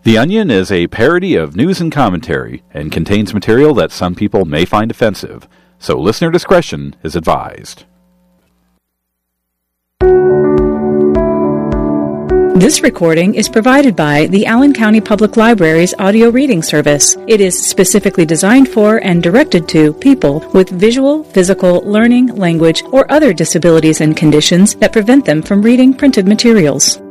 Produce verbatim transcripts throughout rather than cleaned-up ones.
The Onion is a parody of news and commentary and contains material that some people may find offensive, so listener discretion is advised. This recording is provided by the Allen County Public Library's audio reading service. It is specifically designed for and directed to people with visual, physical, learning, language, or other disabilities and conditions that prevent them from reading printed materials.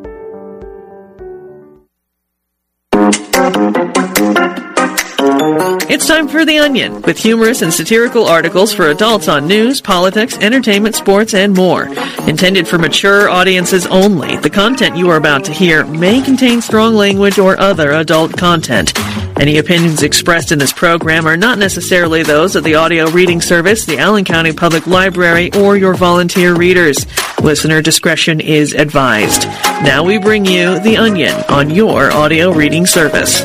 It's time for The Onion, with humorous and satirical articles for adults on news, politics, entertainment, sports, and more. Intended for mature audiences only, the content you are about to hear may contain strong language or other adult content. Any opinions expressed in this program are not necessarily those of the audio reading service, the Allen County Public Library, or your volunteer readers. Listener discretion is advised. Now we bring you The Onion on your audio reading service.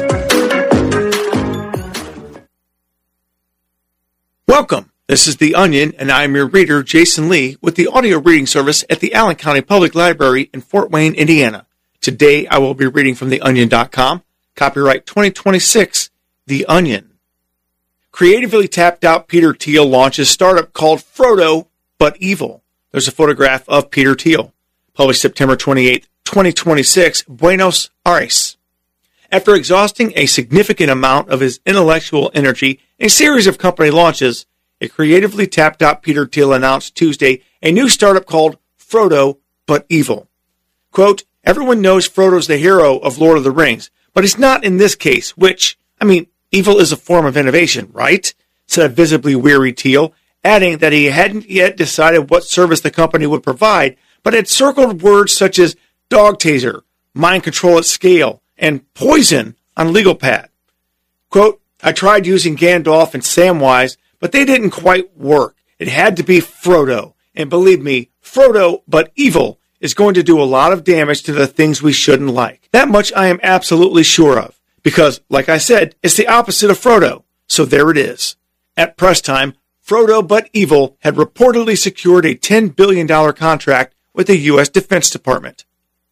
Welcome. This is The Onion, and I am your reader, Jason Lee, with the audio reading service at the Allen County Public Library in Fort Wayne, Indiana. Today, I will be reading from the onion dot com. Copyright twenty twenty-six, The Onion. Creatively tapped out Peter Thiel launches startup called Frodo, but evil. There's a photograph of Peter Thiel. Published September twenty-eighth, twenty twenty-six, Buenos Aires. After exhausting a significant amount of his intellectual energy in a series of company launches, a creatively tapped out Peter Thiel announced Tuesday a new startup called Frodo, but evil. Quote, everyone knows Frodo's the hero of Lord of the Rings, but it's not in this case, which, I mean, evil is a form of innovation, right? Said a visibly weary Thiel, adding that he hadn't yet decided what service the company would provide, but had circled words such as dog taser, mind control at scale, and poison on legal pad. Quote, I tried using Gandalf and Samwise, but they didn't quite work. It had to be Frodo. And believe me, Frodo, but evil, is going to do a lot of damage to the things we shouldn't like. That much I am absolutely sure of. Because, like I said, it's the opposite of Frodo. So there it is. At press time, Frodo, but evil, had reportedly secured a ten billion dollars contract with the U S Defense Department.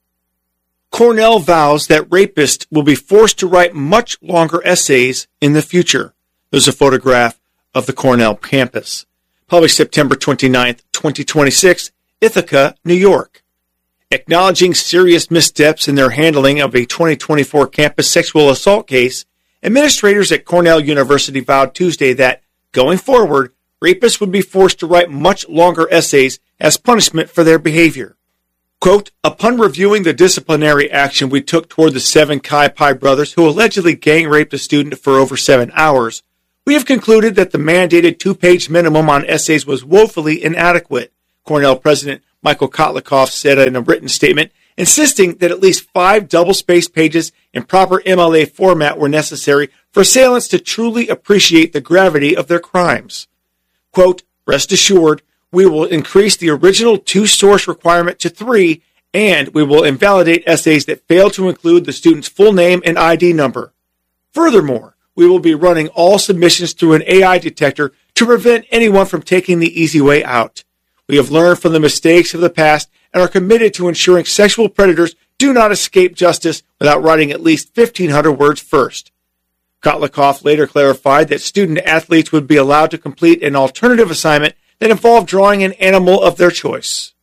Cornell vows that rapists will be forced to write much longer essays in the future. There's a photograph of the Cornell campus. Published September twenty-ninth, twenty twenty-six, Ithaca, New York. Acknowledging serious missteps in their handling of a twenty twenty-four campus sexual assault case, administrators at Cornell University vowed Tuesday that, going forward, rapists would be forced to write much longer essays as punishment for their behavior. Quote, upon reviewing the disciplinary action we took toward the seven Chi Pi brothers who allegedly gang raped a student for over seven hours, we have concluded that the mandated two-page minimum on essays was woefully inadequate, Cornell President Michael Kotlikoff said in a written statement, insisting that at least five double-spaced pages in proper M L A format were necessary for assailants to truly appreciate the gravity of their crimes. Quote, rest assured, we will increase the original two-source requirement to three, and we will invalidate essays that fail to include the student's full name and I D number. Furthermore, we will be running all submissions through an A I detector to prevent anyone from taking the easy way out. We have learned from the mistakes of the past and are committed to ensuring sexual predators do not escape justice without writing at least fifteen hundred words first. Kotlikoff later clarified that student athletes would be allowed to complete an alternative assignment that involved drawing an animal of their choice.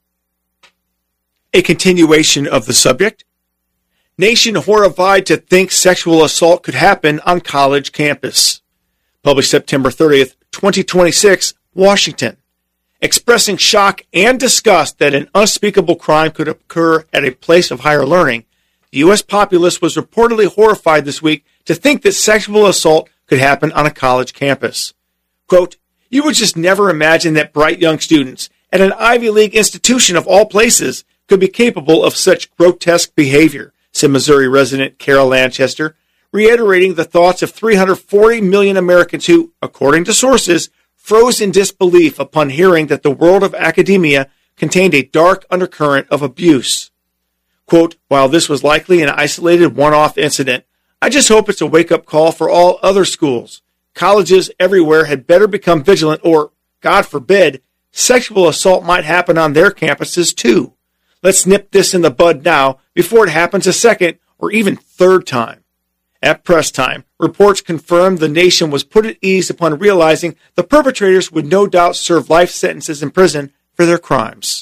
A continuation of the subject. Nation horrified to think sexual assault could happen on college campus. Published September thirtieth, twenty twenty-six, Washington. Expressing shock and disgust that an unspeakable crime could occur at a place of higher learning, the U S populace was reportedly horrified this week to think that sexual assault could happen on a college campus. Quote, you would just never imagine that bright young students at an Ivy League institution of all places could be capable of such grotesque behavior, said Missouri resident Carol Lanchester, reiterating the thoughts of three hundred forty million Americans who, according to sources, froze in disbelief upon hearing that the world of academia contained a dark undercurrent of abuse. Quote, while this was likely an isolated one-off incident, I just hope it's a wake-up call for all other schools. Colleges everywhere had better become vigilant or, God forbid, sexual assault might happen on their campuses too. Let's nip this in the bud now before it happens a second or even third time. At press time, reports confirmed the nation was put at ease upon realizing the perpetrators would no doubt serve life sentences in prison for their crimes.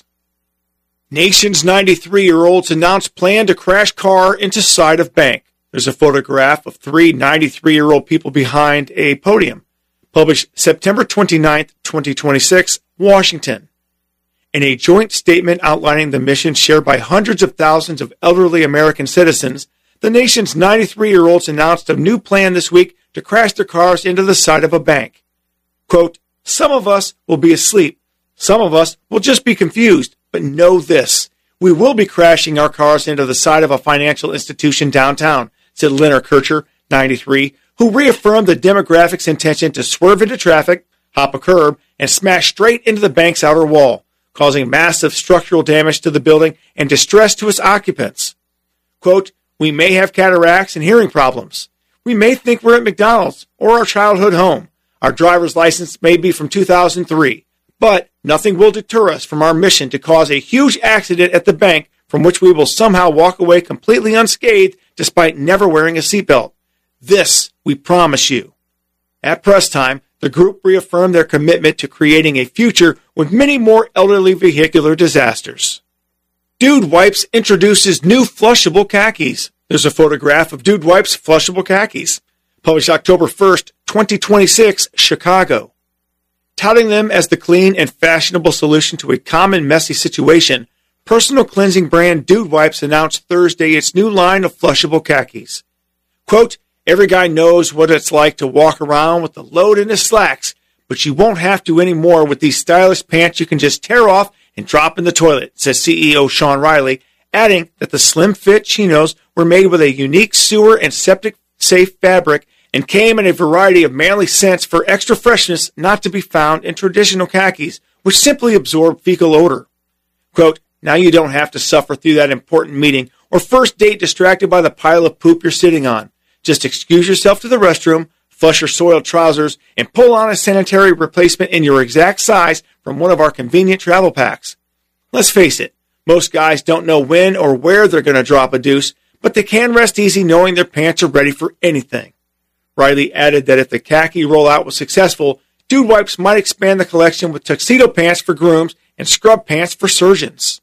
Nation's ninety-three-year-olds announced plan to crash car into side of bank. There's a photograph of three ninety-three-year-old people behind a podium. Published September twenty-ninth, twenty twenty-six, Washington. In a joint statement outlining the mission shared by hundreds of thousands of elderly American citizens, the nation's ninety-three-year-olds announced a new plan this week to crash their cars into the side of a bank. Quote, some of us will be asleep. Some of us will just be confused. But know this, we will be crashing our cars into the side of a financial institution downtown, said Leonard Kircher, ninety-three, who reaffirmed the demographic's intention to swerve into traffic, hop a curb, and smash straight into the bank's outer wall, causing massive structural damage to the building and distress to its occupants. Quote, we may have cataracts and hearing problems. We may think we're at McDonald's or our childhood home. Our driver's license may be from two thousand three. But nothing will deter us from our mission to cause a huge accident at the bank from which we will somehow walk away completely unscathed despite never wearing a seatbelt. This we promise you. At press time, the group reaffirmed their commitment to creating a future with many more elderly vehicular disasters. Dude Wipes introduces new flushable khakis. There's a photograph of Dude Wipes flushable khakis. Published October first, twenty twenty-six, Chicago. Touting them as the clean and fashionable solution to a common messy situation, personal cleansing brand Dude Wipes announced Thursday its new line of flushable khakis. Quote, every guy knows what it's like to walk around with the load in his slacks, but you won't have to anymore with these stylish pants you can just tear off and drop in the toilet, says C E O Sean Riley, adding that the slim-fit chinos were made with a unique sewer and septic-safe fabric and came in a variety of manly scents for extra freshness not to be found in traditional khakis, which simply absorb fecal odor. Quote, now you don't have to suffer through that important meeting or first date distracted by the pile of poop you're sitting on. Just excuse yourself to the restroom, flush your soiled trousers, and pull on a sanitary replacement in your exact size from one of our convenient travel packs. Let's face it, most guys don't know when or where they're going to drop a deuce, but they can rest easy knowing their pants are ready for anything. Riley added that if the khaki rollout was successful, Dude Wipes might expand the collection with tuxedo pants for grooms and scrub pants for surgeons.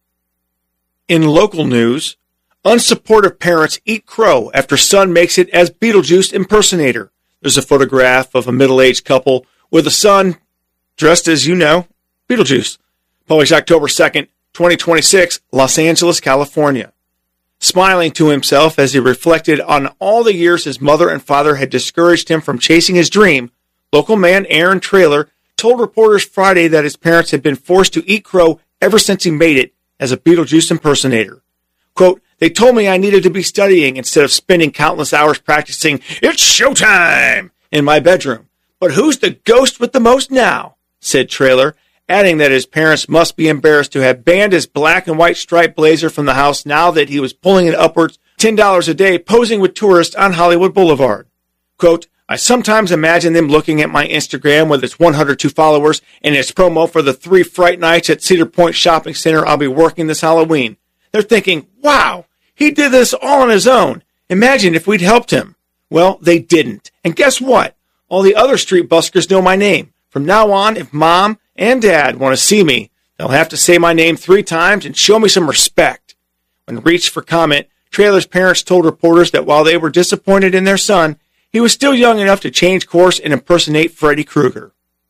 In local news, unsupportive parents eat crow after son makes it as Beetlejuice impersonator. There's a photograph of a middle-aged couple with a son dressed as, you know, Beetlejuice. Published October second, twenty twenty-six, Los Angeles, California. Smiling to himself as he reflected on all the years his mother and father had discouraged him from chasing his dream, local man Aaron Traylor told reporters Friday that his parents had been forced to eat crow ever since he made it as a Beetlejuice impersonator. Quote, they told me I needed to be studying instead of spending countless hours practicing "It's showtime" in my bedroom. But who's the ghost with the most now? Said Traylor, adding that his parents must be embarrassed to have banned his black and white striped blazer from the house now that he was pulling it upwards ten dollars a day posing with tourists on Hollywood Boulevard. Quote, I sometimes imagine them looking at my Instagram with its one hundred two followers and its promo for the three Fright Nights at Cedar Point Shopping Center I'll be working this Halloween. They're thinking, wow, he did this all on his own. Imagine if we'd helped him. Well, they didn't. And guess what? All the other street buskers know my name. From now on, if Mom and Dad want to see me, they'll have to say my name three times and show me some respect. When reached for comment, Traylor's parents told reporters that while they were disappointed in their son, he was still young enough to change course and impersonate Freddy Krueger.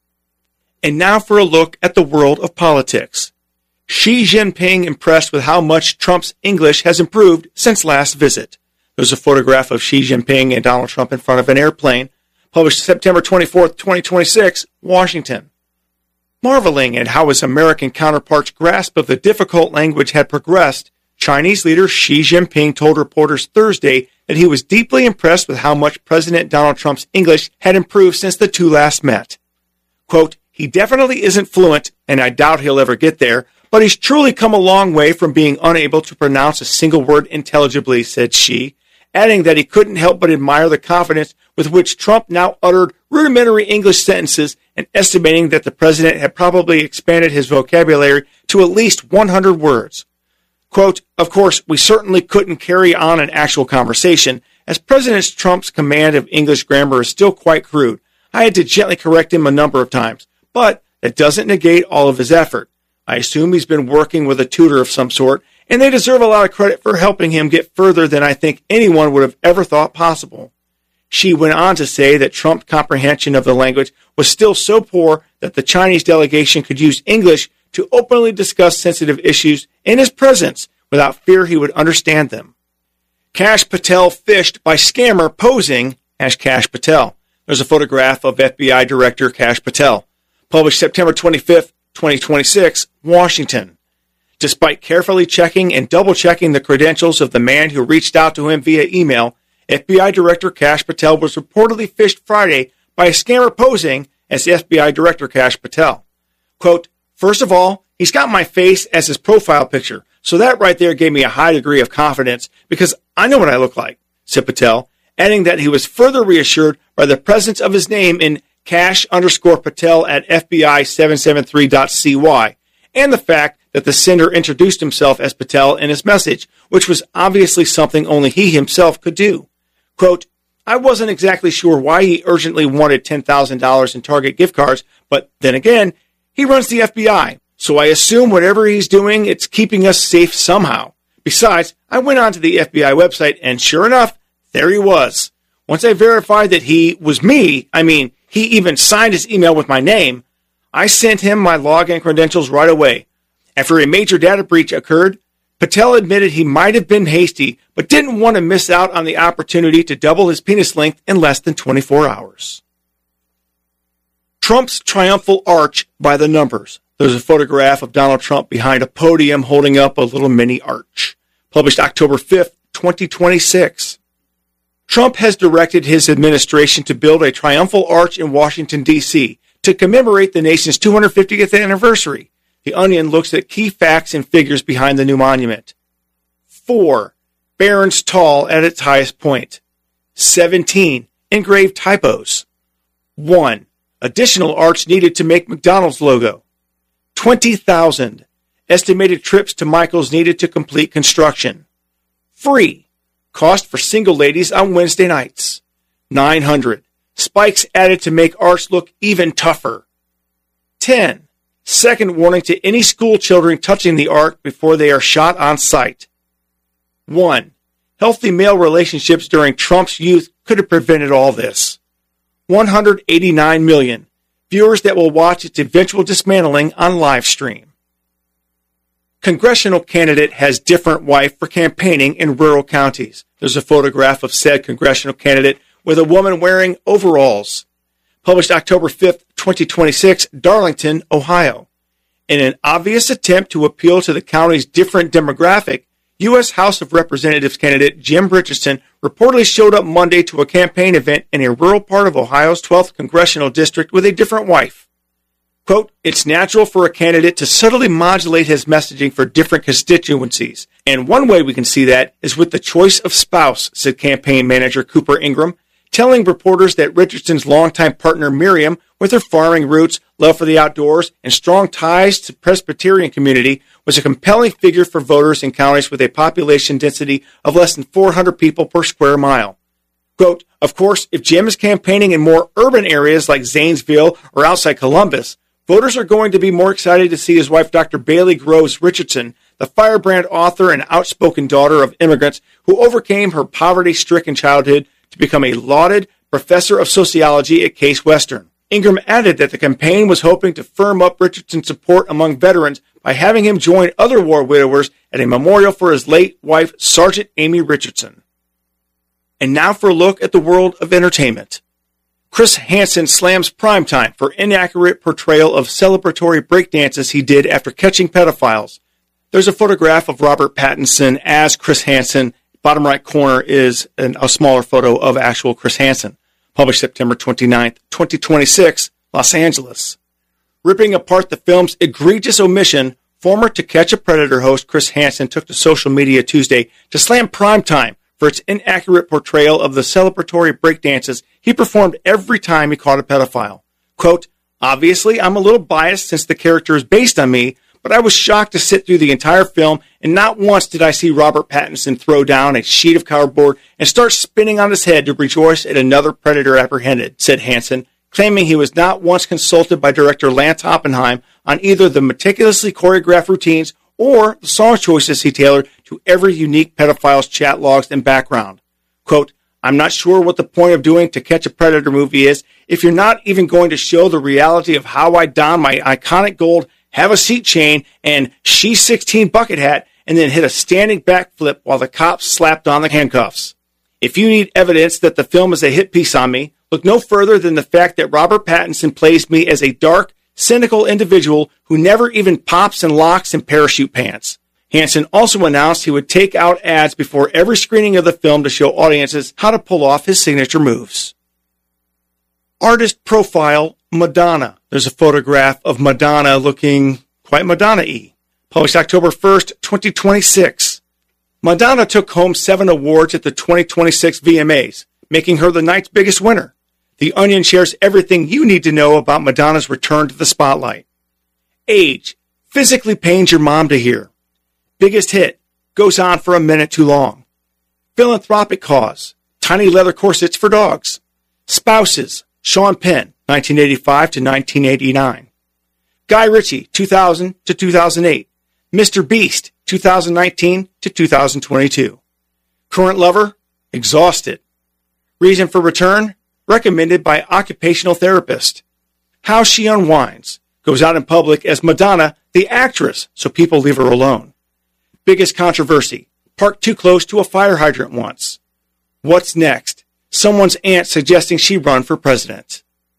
And now for a look at the world of politics. Xi Jinping impressed with how much Trump's English has improved since last visit. There's a photograph of Xi Jinping and Donald Trump in front of an airplane, published September twenty-fourth, twenty twenty-six, Washington. Marveling at how his American counterpart's grasp of the difficult language had progressed, Chinese leader Xi Jinping told reporters Thursday that he was deeply impressed with how much President Donald Trump's English had improved since the two last met. Quote, he definitely isn't fluent, and I doubt he'll ever get there, but he's truly come a long way from being unable to pronounce a single word intelligibly, said Xi, adding that he couldn't help but admire the confidence with which Trump now uttered rudimentary English sentences and estimating that the president had probably expanded his vocabulary to at least one hundred words. Quote, of course, we certainly couldn't carry on an actual conversation, as President Trump's command of English grammar is still quite crude. I had to gently correct him a number of times, but that doesn't negate all of his effort. I assume he's been working with a tutor of some sort, and they deserve a lot of credit for helping him get further than I think anyone would have ever thought possible. She went on to say that Trump's comprehension of the language was still so poor that the Chinese delegation could use English to openly discuss sensitive issues in his presence without fear he would understand them. Kash Patel fished by scammer posing as Kash Patel. There's a photograph of F B I Director Kash Patel, published September twenty-fifth, twenty twenty-six, Washington. Despite carefully checking and double-checking the credentials of the man who reached out to him via email, F B I Director Kash Patel was reportedly fished Friday by a scammer posing as F B I Director Kash Patel. Quote, first of all, he's got my face as his profile picture, so that right there gave me a high degree of confidence because I know what I look like, said Patel, adding that he was further reassured by the presence of his name in Kash underscore Patel at F B I seven seven three dot C Y, and the fact that the sender introduced himself as Patel in his message, which was obviously something only he himself could do. Quote, I wasn't exactly sure why he urgently wanted ten thousand dollars in Target gift cards, but then again, he runs the F B I, so I assume whatever he's doing, it's keeping us safe somehow. Besides, I went onto the F B I website, and sure enough, there he was. Once I verified that he was me, I mean, he even signed his email with my name, I sent him my login credentials right away. After a major data breach occurred, Patel admitted he might have been hasty, but didn't want to miss out on the opportunity to double his penis length in less than twenty-four hours. Trump's triumphal arch by the numbers. There's a photograph of Donald Trump behind a podium holding up a little mini arch. Published October fifth, twenty twenty-six. Trump has directed his administration to build a triumphal arch in Washington, D C to commemorate the nation's two hundred fiftieth anniversary. The Onion looks at key facts and figures behind the new monument. Four. Barron's tall at its highest point. Seventeen. Engraved typos. One. Additional arch needed to make McDonald's logo. Twenty thousand. Estimated trips to Michael's needed to complete construction. Free. Cost for single ladies on Wednesday nights. Nine hundred. Spikes added to make arch look even tougher. Ten. Second warning to any school children touching the arch before they are shot on sight. One. Healthy male relationships during Trump's youth could have prevented all this. one hundred eighty-nine million. Viewers that will watch its eventual dismantling on live stream. Congressional candidate has different wife for campaigning in rural counties. There's a photograph of said congressional candidate with a woman wearing overalls. Published October fifth, twenty twenty-six, Darlington, Ohio. In an obvious attempt to appeal to the county's different demographic, U S House of Representatives candidate Jim Richardson reportedly showed up Monday to a campaign event in a rural part of Ohio's twelfth congressional district with a different wife. Quote, it's natural for a candidate to subtly modulate his messaging for different constituencies, and one way we can see that is with the choice of spouse, said campaign manager Cooper Ingram, telling reporters that Richardson's longtime partner Miriam, with her farming roots, love for the outdoors, and strong ties to the Presbyterian community, was a compelling figure for voters in counties with a population density of less than four hundred people per square mile. Quote, of course, if Jim is campaigning in more urban areas like Zanesville or outside Columbus, voters are going to be more excited to see his wife, Doctor Bailey Groves Richardson, the firebrand author and outspoken daughter of immigrants who overcame her poverty-stricken childhood to become a lauded professor of sociology at Case Western. Ingram added that the campaign was hoping to firm up Richardson's support among veterans by having him join other war widowers at a memorial for his late wife, Sergeant Amy Richardson. And now for a look at the world of entertainment. Chris Hansen slams Primetime for inaccurate portrayal of celebratory breakdances he did after catching pedophiles. There's a photograph of Robert Pattinson as Chris Hansen. Bottom right corner is an, a smaller photo of actual Chris Hansen. Published September twenty-ninth, twenty twenty-six, Los Angeles. Ripping apart the film's egregious omission, former To Catch a Predator host Chris Hansen took to social media Tuesday to slam Primetime for its inaccurate portrayal of the celebratory breakdances he performed every time he caught a pedophile. Quote, obviously, I'm a little biased since the character is based on me, but I was shocked to sit through the entire film, and not once did I see Robert Pattinson throw down a sheet of cardboard and start spinning on his head to rejoice at another predator apprehended, said Hansen, claiming he was not once consulted by director Lance Oppenheim on either the meticulously choreographed routines or the song choices he tailored to every unique pedophile's chat logs and background. Quote, I'm not sure what the point of doing To Catch a Predator movie is if you're not even going to show the reality of how I don my iconic gold have a seat chain and She's sixteen bucket hat and then hit a standing backflip while the cops slapped on the handcuffs. If you need evidence that the film is a hit piece on me, look no further than the fact that Robert Pattinson plays me as a dark, cynical individual who never even pops and locks in parachute pants. Hansen also announced he would take out ads before every screening of the film to show audiences how to pull off his signature moves. Artist profile Madonna. There's a photograph of Madonna looking quite Madonna-y. Published October first, twenty twenty-six. Madonna took home seven awards at the twenty twenty-six V M As, making her the night's biggest winner. The Onion shares everything you need to know about Madonna's return to the spotlight. Age. Physically pains your mom to hear. Biggest hit. Goes on for a minute too long. Philanthropic cause. Tiny leather corsets for dogs. Spouses. Sean Penn, nineteen eighty-five to nineteen eighty-nine. Guy Ritchie, two thousand to two thousand eight. Mister Beast, two thousand nineteen to two thousand twenty-two. Current lover. Exhausted. Reason for return. Recommended by occupational therapist. How she unwinds. Goes out in public as Madonna, the actress, so people leave her alone. Biggest controversy. Parked too close to a fire hydrant once. What's next? Someone's aunt suggesting she run for president.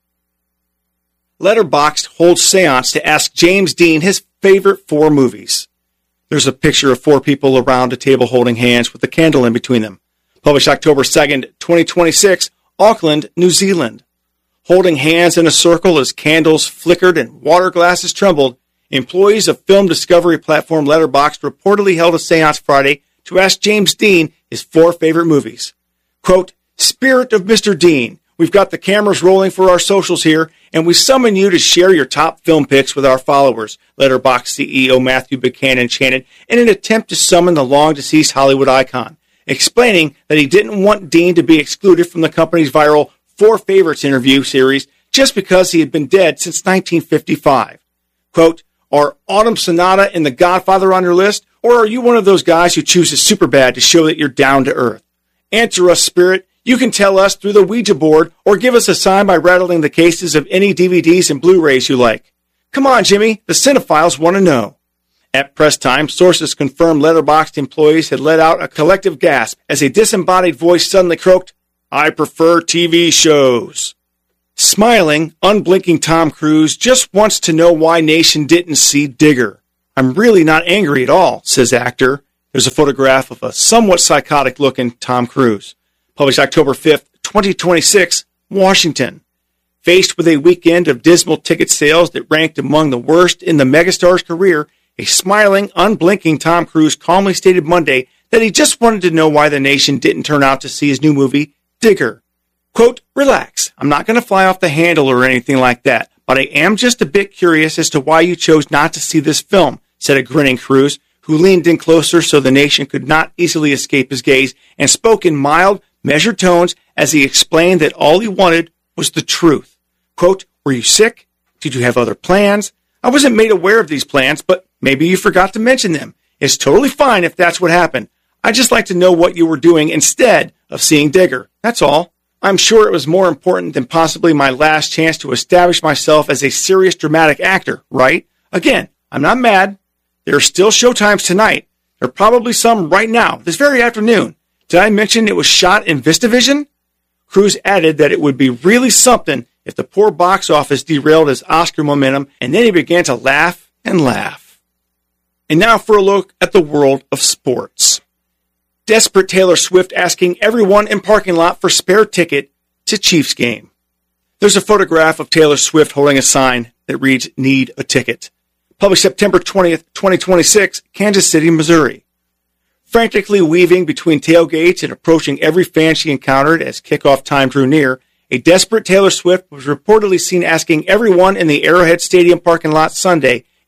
Letterboxd holds seance to ask James Dean his favorite four movies. There's a picture of four people around a table holding hands with a candle in between them. Published October second, twenty twenty-six, Auckland, New Zealand. Holding hands in a circle as candles flickered and water glasses trembled, employees of film discovery platform Letterboxd reportedly held a seance Friday to ask James Dean his four favorite movies. Quote, Spirit of Mister Dean, we've got the cameras rolling for our socials here, and we summon you to share your top film picks with our followers, Letterboxd C E O Matthew Buchanan chanted in an attempt to summon the long-deceased Hollywood icon, explaining that he didn't want Dean to be excluded from the company's viral Four Favorites interview series just because he had been dead since nineteen fifty-five. Quote, are Autumn Sonata and The Godfather on your list, or are you one of those guys who chooses Superbad to show that you're down to earth? Answer us, Spirit. You can tell us through the Ouija board or give us a sign by rattling the cases of any D V Ds and Blu-rays you like. Come on, Jimmy. The cinephiles want to know. At press time, sources confirmed Letterboxd employees had let out a collective gasp as a disembodied voice suddenly croaked, I prefer T V shows. Smiling, unblinking Tom Cruise just wants to know why Nation didn't see Digger. I'm really not angry at all, says actor. There's a photograph of a somewhat psychotic-looking Tom Cruise. Published October fifth, twenty twenty-six, Washington. Faced with a weekend of dismal ticket sales that ranked among the worst in the megastar's career, a smiling, unblinking Tom Cruise calmly stated Monday that he just wanted to know why the nation didn't turn out to see his new movie, Digger. Quote, relax, I'm not going to fly off the handle or anything like that, but I am just a bit curious as to why you chose not to see this film, said a grinning Cruise, who leaned in closer so the nation could not easily escape his gaze and spoke in mild, measured tones as he explained that all he wanted was the truth. Quote, were you sick? Did you have other plans? I wasn't made aware of these plans, but maybe you forgot to mention them. It's totally fine if that's what happened. I'd just like to know what you were doing instead of seeing Digger. That's all. I'm sure it was more important than possibly my last chance to establish myself as a serious dramatic actor, right? Again, I'm not mad. There are still showtimes tonight. There are probably some right now, this very afternoon. Did I mention it was shot in VistaVision? Cruise added that it would be really something if the poor box office derailed his Oscar momentum, and then he began to laugh and laugh. And now for a look at the world of sports. Desperate Taylor Swift asking everyone in parking lot for spare ticket to Chiefs game. There's a photograph of Taylor Swift holding a sign that reads, need a ticket. Published September twentieth, twenty twenty-six, Kansas City, Missouri. Frantically weaving between tailgates and approaching every fan she encountered as kickoff time drew near, a desperate Taylor Swift was reportedly seen asking everyone in the Arrowhead Stadium parking lot Sunday if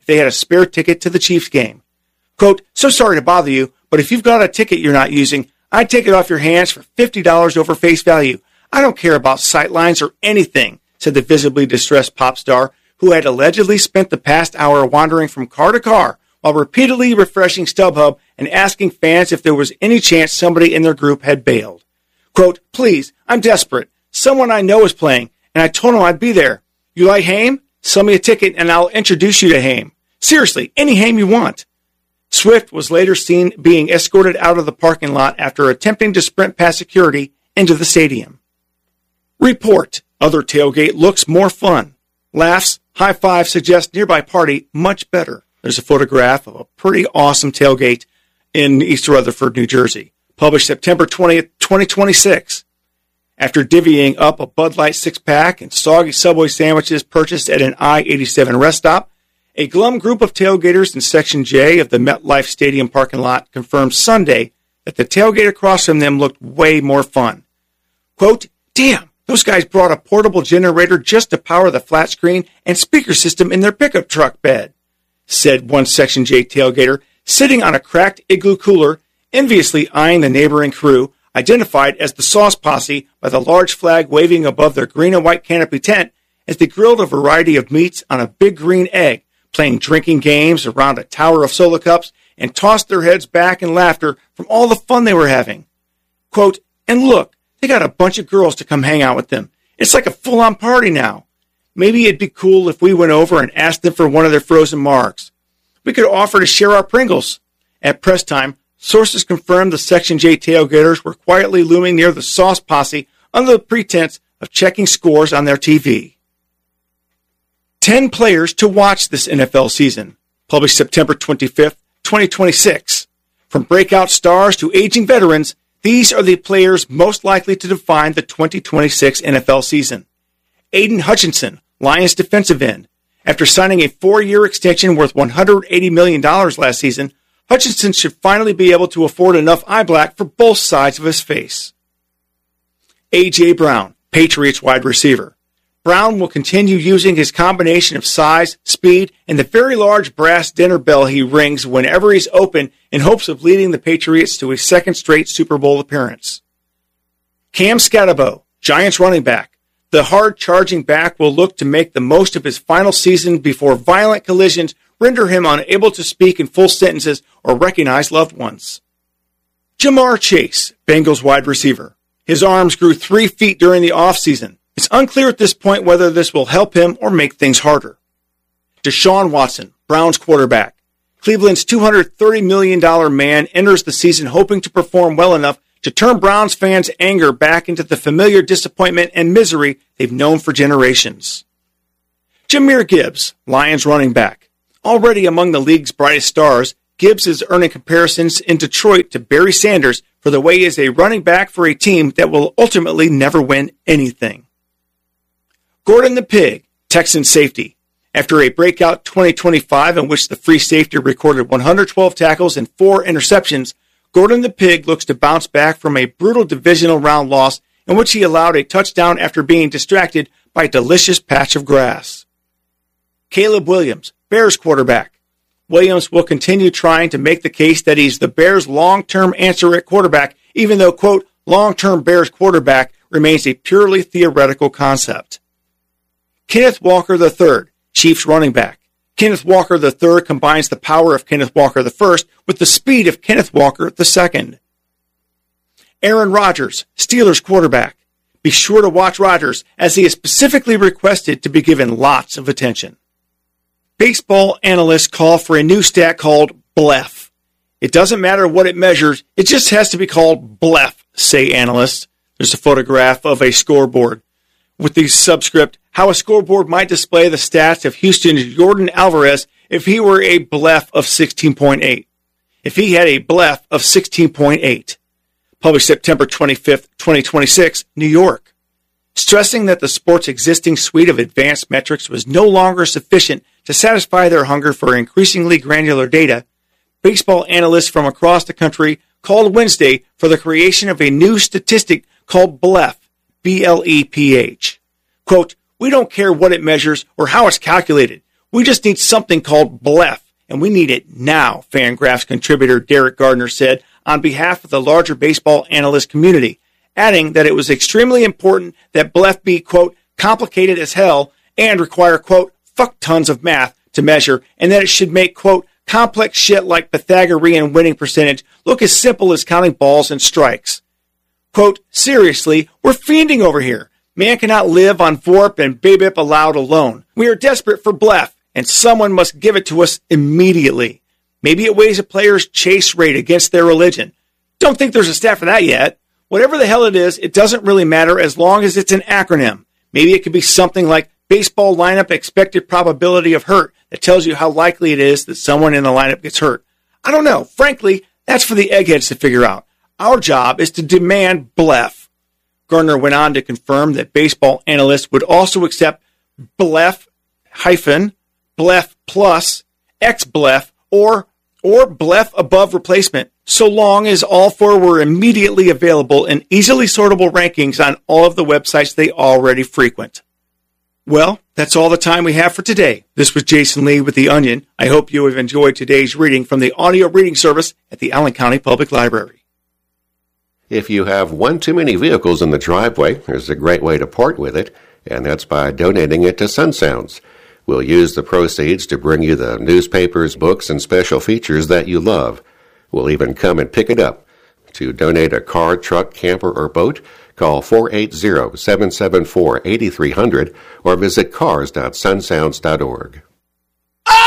they had a spare ticket to the Chiefs game. Quote, so sorry to bother you, but if you've got a ticket you're not using, I'd take it off your hands for fifty dollars over face value. I don't care about sightlines or anything, said the visibly distressed pop star, who had allegedly spent the past hour wandering from car to car while repeatedly refreshing StubHub and asking fans if there was any chance somebody in their group had bailed. Quote, please, I'm desperate. Someone I know is playing, and I told him I'd be there. You like Haim? Sell me a ticket and I'll introduce you to Haim. Seriously, any Haim you want. Swift was later seen being escorted out of the parking lot after attempting to sprint past security into the stadium. Report. Other tailgate looks more fun. Laughs, high five suggest nearby party much better. There's a photograph of a pretty awesome tailgate in East Rutherford, New Jersey, published September twentieth, twenty twenty-six. After divvying up a Bud Light six-pack and soggy Subway sandwiches purchased at an I eighty-seven rest stop, a glum group of tailgaters in Section J of the MetLife Stadium parking lot confirmed Sunday that the tailgate across from them looked way more fun. Quote, damn, those guys brought a portable generator just to power the flat screen and speaker system in their pickup truck bed, said one Section J tailgater, sitting on a cracked igloo cooler, enviously eyeing the neighboring crew, identified as the Sauce Posse by the large flag waving above their green and white canopy tent as they grilled a variety of meats on a big green egg, playing drinking games around a tower of soda cups, and tossed their heads back in laughter from all the fun they were having. Quote, and look, they got a bunch of girls to come hang out with them. It's like a full-on party now. Maybe it'd be cool if we went over and asked them for one of their frozen margs. We could offer to share our Pringles. At press time, sources confirmed the Section J tailgaters were quietly looming near the Sauce Posse under the pretense of checking scores on their T V. Ten players to watch this N F L season, published September twenty-fifth, twenty twenty-six. From breakout stars to aging veterans, these are the players most likely to define the twenty twenty-six N F L season. Aiden Hutchinson, Lions defensive end. After signing a four-year extension worth one hundred eighty million dollars last season, Hutchinson should finally be able to afford enough eye black for both sides of his face. A J. Brown, Patriots wide receiver. Brown will continue using his combination of size, speed, and the very large brass dinner bell he rings whenever he's open in hopes of leading the Patriots to a second straight Super Bowl appearance. Cam Skattebo, Giants running back. The hard-charging back will look to make the most of his final season before violent collisions render him unable to speak in full sentences or recognize loved ones. Jamar Chase, Bengals wide receiver. His arms grew three feet during the offseason. It's unclear at this point whether this will help him or make things harder. Deshaun Watson, Browns quarterback. Cleveland's two hundred thirty million dollars man enters the season hoping to perform well enough to turn Browns fans' anger back into the familiar disappointment and misery they've known for generations. Jahmyr Gibbs, Lions running back. Already among the league's brightest stars, Gibbs is earning comparisons in Detroit to Barry Sanders for the way he is a running back for a team that will ultimately never win anything. Gordon the Pig, Texan safety. After a breakout twenty twenty-five in which the free safety recorded one hundred twelve tackles and four interceptions, Gordon the Pig looks to bounce back from a brutal divisional round loss in which he allowed a touchdown after being distracted by a delicious patch of grass. Caleb Williams, Bears quarterback. Williams will continue trying to make the case that he's the Bears' long-term answer at quarterback, even though, quote, long-term Bears quarterback remains a purely theoretical concept. Kenneth Walker the third, Chiefs running back. Kenneth Walker the third combines the power of Kenneth Walker the first with the speed of Kenneth Walker the second. Aaron Rodgers, Steelers quarterback. Be sure to watch Rodgers as he is specifically requested to be given lots of attention. Baseball analysts call for a new stat called B L E F. It doesn't matter what it measures, it just has to be called B L E F, say analysts. There's a photograph of a scoreboard with the subscript, how a scoreboard might display the stats of Houston's Jordan Alvarez if he were a B L E F of sixteen point eight. If he had a B L E F of sixteen point eight. Published September twenty-fifth, twenty twenty-six, New York. Stressing that the sport's existing suite of advanced metrics was no longer sufficient to satisfy their hunger for increasingly granular data, baseball analysts from across the country called Wednesday for the creation of a new statistic called B L E P, B L E P H. Quote, we don't care what it measures or how it's calculated. We just need something called B L E F, and we need it now, Fangraphs contributor Derek Gardner said on behalf of the larger baseball analyst community, adding that it was extremely important that B L E F be, quote, complicated as hell and require, quote, fuck tons of math to measure, and that it should make, quote, complex shit like Pythagorean winning percentage look as simple as counting balls and strikes. Quote, seriously, we're fiending over here. Man cannot live on V O R P and B A B I P allowed alone. We are desperate for B L E F, and someone must give it to us immediately. Maybe it weighs a player's chase rate against their religion. Don't think there's a stat for that yet. Whatever the hell it is, it doesn't really matter as long as it's an acronym. Maybe it could be something like baseball lineup expected probability of hurt that tells you how likely it is that someone in the lineup gets hurt. I don't know. Frankly, that's for the eggheads to figure out. Our job is to demand B L E F. Gardner went on to confirm that baseball analysts would also accept B L E F hyphen, B L E F plus, X-B L E F, or, or B L E F above replacement, so long as all four were immediately available in easily sortable rankings on all of the websites they already frequent. Well, that's all the time we have for today. This was Jason Lee with The Onion. I hope you have enjoyed today's reading from the audio reading service at the Allen County Public Library. If you have one too many vehicles in the driveway, there's a great way to part with it, and that's by donating it to SunSounds. We'll use the proceeds to bring you the newspapers, books, and special features that you love. We'll even come and pick it up. To donate a car, truck, camper, or boat, call four eight zero, seven seven four, eight three zero zero or visit cars dot sunsounds dot org.